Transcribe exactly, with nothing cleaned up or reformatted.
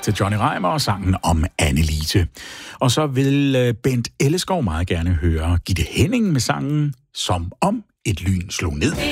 til Johnny Reimer og sangen om Annelise. Og så vil Bent Elleskov meget gerne høre Gitte Henning med sangen Som om et lyn slog ned.